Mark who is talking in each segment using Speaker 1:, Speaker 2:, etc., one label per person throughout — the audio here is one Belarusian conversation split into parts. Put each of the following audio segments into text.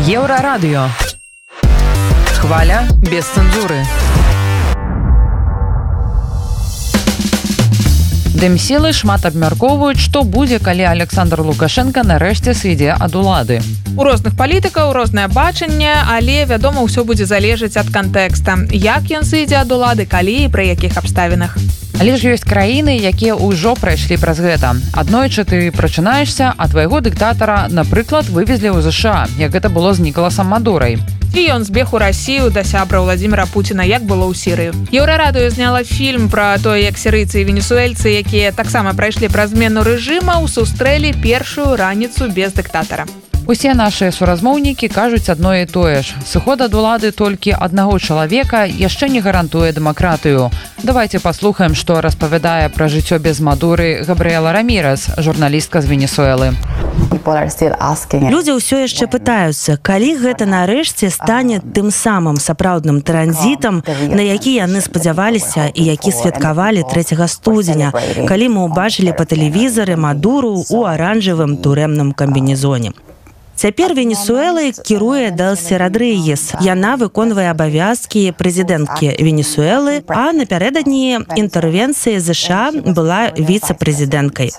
Speaker 1: Еўрарадыё. Хваля без цэнзуры. Дэмсілы шмат абмяркоўваюць, што будзе, калі Александр Лукашенко нарэшце сыдзе ад улады.
Speaker 2: У розных палітыкаў рознае бачанне, але, вядома, ўсё будзе залежаць ад кантэкста. Як ён сыдзе ад улады, калі і пры якіх абставінах.
Speaker 1: Але ж ёсць краіны, якія ўжо прайшлі праз гэта. Аднойчы ты прачынаешся, а твайго дыктатара, напрыклад, вывезлі ў ЗША, як гэта было з Нікаласам Мадурай.
Speaker 2: І ён збег у Расію да сябра Владзіміра Пуціна, як было ў Сірыі. Еўрарадыё зняла фільм пра тое, як сірыйцы і венесуэльцы, якія таксама прайшлі праз змену рэжыма, сустрэлі першую раніцу без дыктатара.
Speaker 1: Усе нашыя суразмоўнікі кажуць адно і тое ж. Сыход ад улады толькі аднаго чалавека яшчэ не гарантуе дэмакратыю. Давайте паслухаем, што распавядае пра жыццё без Мадуры Габрыэла Рамірес, журналістка з Венесуэлы.
Speaker 3: Людзі ўсё яшчэ пытаюцца, калі гэта нарэшце стане тым самым сапраўдным транзітам, на які яны спадзяваліся і які святкавалі 3 студзеня, калі мы ўбачылі па тэлевізары Мадуру ў аранжавым турэмным камбінезоне. Цяпер Венесуэлай кіруе Дэльсі Родрыгес. Яна выконвае абавязкі прэзідэнткі Венесуэлы, а напярэдадні інтэрвенцыі ЗША была віцэ-прэзідэнткай.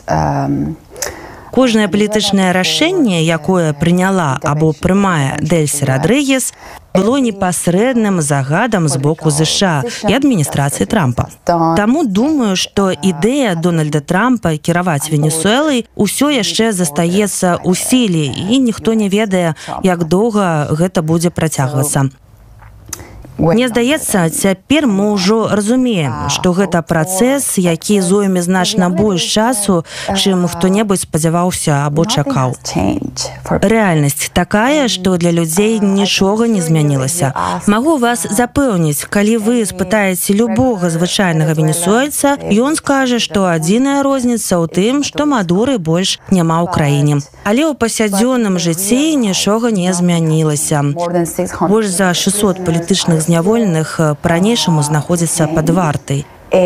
Speaker 3: Кожнае палітычнае рашэнне, якое прыняла або прымае Дэльсі Родрыгес, было непасрэдным загадам з боку ЗША і адміністрацыі Трампа. Таму думаю, што ідэя Дональда Трампа кіраваць Венесуэлай усё яшчэ застаецца ў сіле, і ніхто не ведае, як доўга гэта будзе працягвацца. Мне здаецца, цяпер мы ўжо разумеем, што гэта працэс, які зойме значна больш часу, чым хто-небудзь спадзяваўся або чакаў. Рэальнасць такая, што для людзей нічога не змянілася. Магу вас запэўніць, калі вы спытаеце любога звычайнага венесуэльца, ён скажа, што адзіная розніца ў тым, што Мадуры больш няма ў краіне. Але ў пасядзённым жыцці нічога не змянілася. Больш за 600 палітычных зняволеных па-ранейшаму знаходзіцца пад вартай.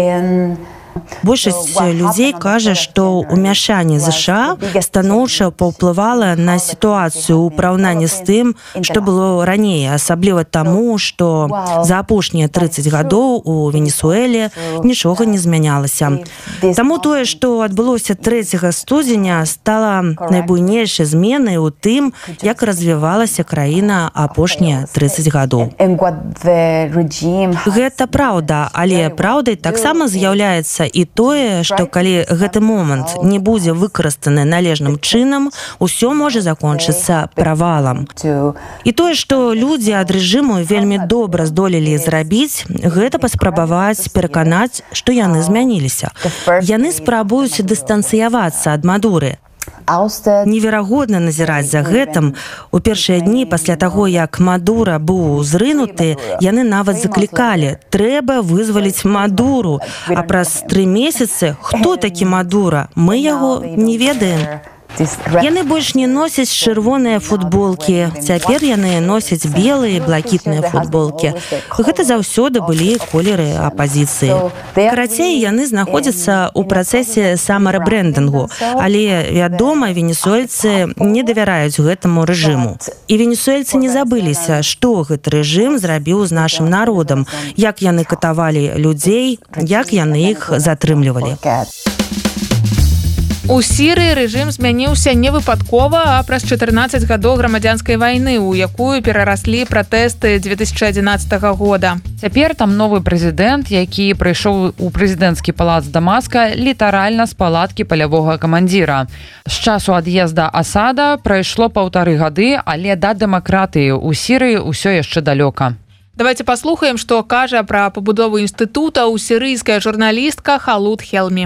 Speaker 3: Большасць людзей кажа, што ўмяшанне ЗША станоўча паўплывала на сітуацыю ў параўнанні з тым, што было раней, асабліва таму, што за апошнія 30 гадоў у Венесуэле нічога не змянялася. Таму тое, што адбылося 3 студзеня, стала найбуйнейшай зменай у тым, як развівалася краіна апошнія 30 гадоў. Гэта праўда, але праўдай таксама з'яўляецца і тое, што калі гэты момант не будзе выкарыстаны належным чынам, усё можа закончыцца правалам. І тое, што людзі ад рэжыму вельмі добра здолелі зрабіць, гэта паспрабаваць пераканаць, што яны змяніліся. Яны спрабуюць дыстанцыявацца ад Мадуры. Неверагодна назіраць за гэтым. У першыя дні пасля таго, як Мадура быў зрынуты, яны нават заклікалі: трэба вызваліць Мадуру. А праз 3 месяцы хто такі Мадура? Мы яго не ведаем. Яны больш не носяць чырвоныя футболкі. Цяпер яны носяць белыя і блакітныя футболкі. Гэта заўсёды былі колеры апазіцыі. Карацей, яны знаходзяцца ў працэсе самарэбрэндынгу. Але, вядома, венесуэльцы не давяраюць гэтаму рэжыму. І венесуэльцы не забыліся, што гэты рэжым зрабіў з нашым народам, як яны катавалі людзей, як яны іх затрымлівалі.
Speaker 2: У Сірыі рэжым змяніўся не выпадкова, а праз 14 гадоў грамадзянскай вайны, у якую перараслі пратэсты 2011 года.
Speaker 1: Цяпер там новы прэзідэнт, які прыйшоў у прэзідэнцкі палац Дамаска літаральна з палаткі палявога камандзіра. З часу ад'езда Асада прайшло 1,5 гады, але да дэмакратыі ў Сірыі ўсё яшчэ далёка.
Speaker 2: Давайте паслухаем, што кажа пра пабудову інстытута сірыйская журналістка Халуд Хелмі.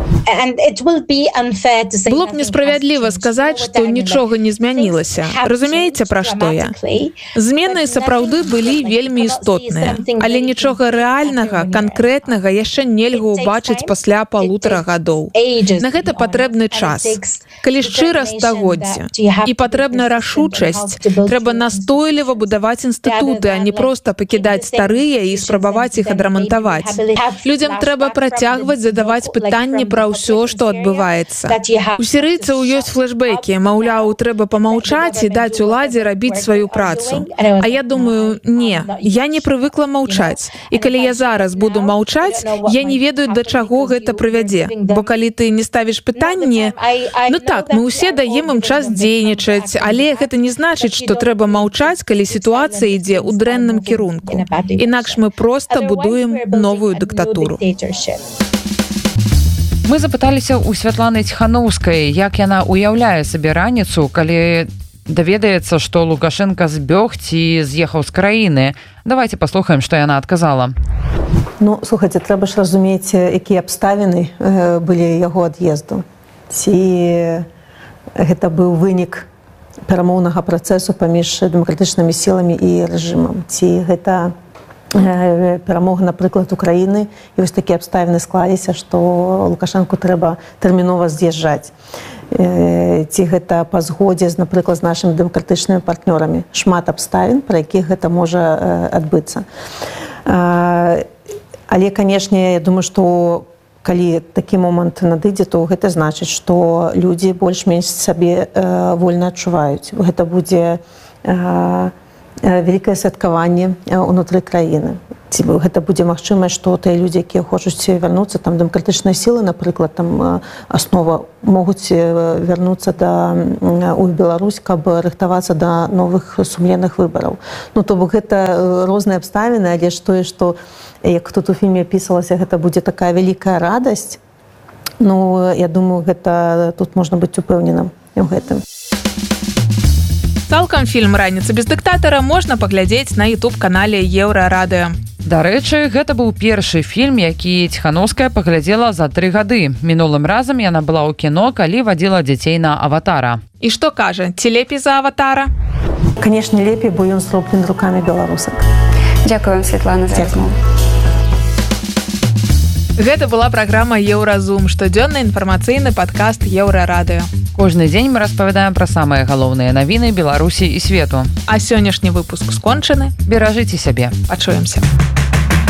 Speaker 4: Было б несправядліва сказаць, што нічога не змянілася. Разумееце, пра што я?
Speaker 2: Змены сапраўды былі вельмі істотныя, але нічога рэальнага, канкрэтнага яшчэ нельга ўбачыць пасля 1,5 гадоў. На гэта патрэбны час. Калі шчыра стагоддзя і патрэбна рашучасць, трэба настойліва будаваць інстытуты, а не проста пакідаць старыя і спрабаваць іх адрамантаваць. Людзям трэба працягваць задаваць пытанні пра ўсё, што адбываецца. У сірыйцаў ёсць флешбекі, маўляў, трэба памаўчаць і даць уладзе рабіць сваю працу. А я думаю, не, я не прывыкла маўчаць. І калі я зараз буду маўчаць, я не ведаю, да чаго гэта прывядзе. Бо калі ты не ставіш пытанне, ну так, мы ўсе даем ім час дзейнічаць, але гэта не значыць, што трэба маўчаць, калі сітуацыя ідзе ў дрэнным кірунку. Інакш мы проста будуем новую дыктатуру.
Speaker 1: Мы запыталіся ў Святланы Ціхановскай, як яна уяўляе сабе раніцу, калі даведаецца, што Лукашенка збег ці з'ехаў з краіны. Давайте паслухаем, што яна адказала.
Speaker 5: Ну, слухайце, трэба ж разумець, якія абставіны былі яго ад'езду. Ці гэта быў вынік перамоўнага працэсу паміж дэмакратычнымі сіламі і рэжымам. Ці гэта перамога, напрыклад, Украіны, і вось такія абставіны склаліся, што Лукашэнку трэба тэрмінова з'язджаць. Ці гэта па згодзе, напрыклад, з нашымі дэмакратычнымі партнёрамі. Шмат абставін, пра якіх гэта можа адбыцца. Але, канешне, я думаю, што калі такі момант надыдзе, то гэта значыць, што людзі больш-менш сабе вольна адчуваюць. Гэта будзе вялікае святкаванне ўнутры краіны. Ці гэта будзе магчымасць, што тыя людзі, якія хочуць вярнуцца, там дэмакратычныя сілы, напрыклад, там аснова могуць вярнуцца ў Беларусь, каб рыхтавацца да новых сумленных выбараў. Ну, то бок гэта розныя абставіны, але ж тое, што, як тут у фільме пісалася, гэта будзе такая вялікая радасць, ну, я думаю, гэта тут можна быць упэўненым у гэтым.
Speaker 2: Цалкам фільм «Раніца без дыктатара» можна паглядзець на YouTube-канале Еўрарадыё.
Speaker 1: Дарэчы, гэта быў першы фільм, які Ціхановская паглядзела за 3 гады. Мінулым разам яна была ў кіно, калі вадзіла дзяцей на «Аватара».
Speaker 2: І што кажа, ці лепей за «Аватара»?
Speaker 5: Канешне, лепей, бо ён зроблены рукамі беларусак.
Speaker 6: Дзякую вам, Святлана, за размову.
Speaker 2: Гэта была праграма «Еўразум», штодзённы інфармацыйны падкаст Еўрарадыё.
Speaker 1: Кожны дзень мы распавядаем пра самыя галоўныя навіны Беларусі і свету.
Speaker 2: А сённяшні выпуск скончаны.
Speaker 1: Беражыце сябе.
Speaker 2: Пачуемся.